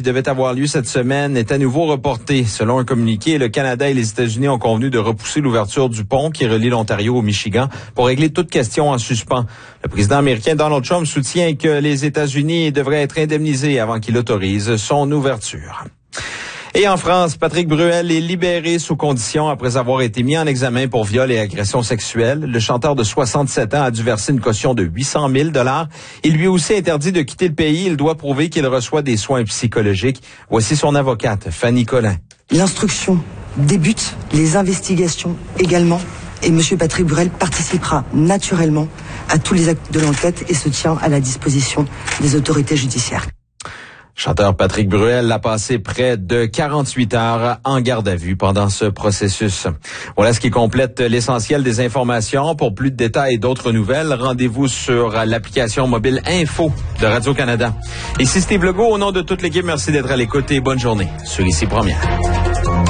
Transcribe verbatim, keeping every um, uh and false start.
qui devait avoir lieu cette semaine est à nouveau reporté. Selon un communiqué, le Canada et les États-Unis ont convenu de repousser l'ouverture du pont qui relie l'Ontario au Michigan pour régler toute question en suspens. Le président américain Donald Trump soutient que les États-Unis devraient être indemnisés avant qu'il autorise son ouverture. Et en France, Patrick Bruel est libéré sous condition après avoir été mis en examen pour viol et agression sexuelle. Le chanteur de soixante-sept ans a dû verser une caution de huit cent mille dollars. Il lui est aussi interdit de quitter le pays. Il doit prouver qu'il reçoit des soins psychologiques. Voici son avocate, Fanny Collin. L'instruction débute, les investigations également. Et M. Patrick Bruel participera naturellement à tous les actes de l'enquête et se tient à la disposition des autorités judiciaires. Chanteur Patrick Bruel a passé près de quarante-huit heures en garde à vue pendant ce processus. Voilà ce qui complète l'essentiel des informations. Pour plus de détails et d'autres nouvelles, rendez-vous sur l'application mobile Info de Radio-Canada. Ici Steve Legault, au nom de toute l'équipe, merci d'être à l'écoute et bonne journée sur Ici Première.